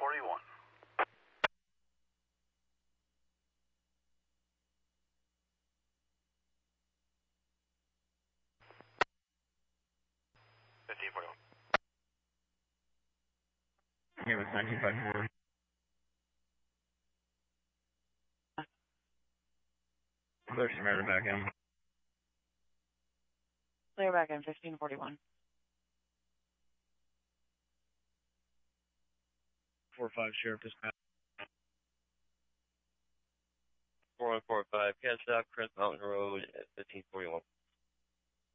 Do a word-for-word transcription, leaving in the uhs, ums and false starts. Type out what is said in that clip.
forty-one. fifteen forty-one. Here was nineteen fifty-four. Clear Samaritan back in. Clear back in fifteen forty-one. four five Sheriff Dispatch. four one four five, Canstock, Crest Mountain Road at fifteen forty-one.